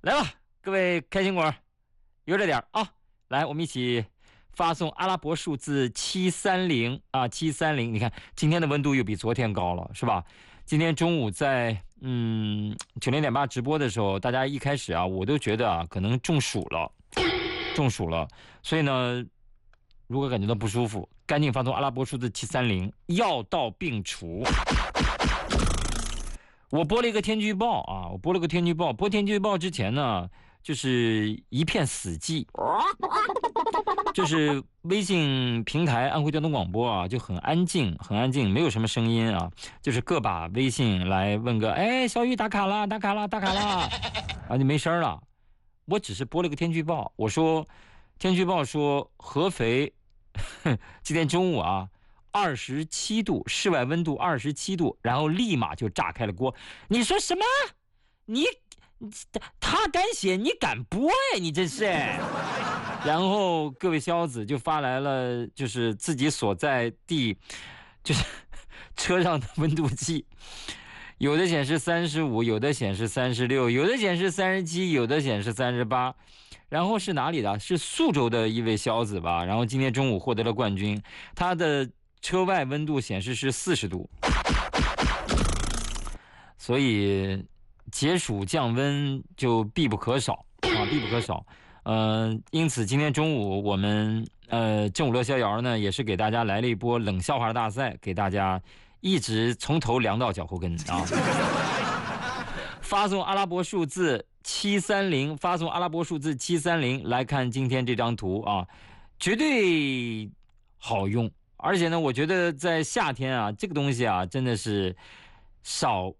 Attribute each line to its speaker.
Speaker 1: 来吧，各位开心果，悠着点啊！来，我们一起发送阿拉伯数字730啊，730。你看今天的温度又比昨天高了，是吧？今天中午在90.8直播的时候，大家一开始啊，我都觉得啊，可能中暑了，所以呢，如果感觉到不舒服，赶紧发送阿拉伯数字730，药到病除。我播了一个天气预报啊，播天气预报之前呢，就是一片死寂，就是微信平台安徽交通广播啊，就很安静，没有什么声音啊，就是各把微信来问个，哎，小雨打卡了，啊，就没声了。我只是播了个天气预报，我说天气预报说合肥今天中午啊27度，室外温度27度，然后立马就炸开了锅。你说什么？你他敢写，你敢播呀？你真是。然后各位肖子就发来了，就是自己所在地，就是车上的温度计，有的显示35，有的显示36，有的显示37，有的显示38。然后是哪里的？是宿州的一位肖子吧。然后今天中午获得了冠军，他的车外温度显示是40度。所以解暑降温就必不可少。因此今天中午我们正午乐逍遥呢，也是给大家来了一波冷笑话大赛，给大家一直从头凉到脚后跟啊。发送阿拉伯数字730，发送阿拉伯数字730来看今天这张图啊，绝对好用。而且呢，我觉得在夏天啊，这个东西啊，真的是少